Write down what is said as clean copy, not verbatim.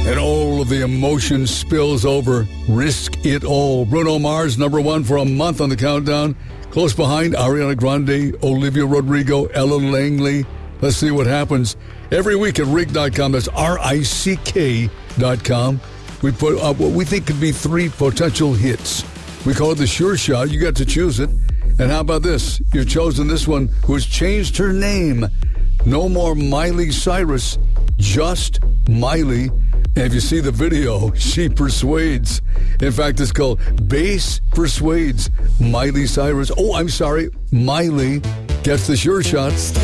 And all of the emotion spills over. Risk It All. Bruno Mars, number one for a month on the countdown. Close behind, Ariana Grande, Olivia Rodrigo, Ellen Langley. Let's see what happens. Every week at Rick.com, that's RICK.com, we put up what we think could be 3 potential hits. We call it the Sure Shot. You got to choose it. And how about this? You've chosen this one who has changed her name. No more Miley Cyrus, just Miley. And if you see the video, she persuades. In fact, it's called Bass Persuades. Miley Cyrus. Oh, I'm sorry. Miley gets the Sure Shot.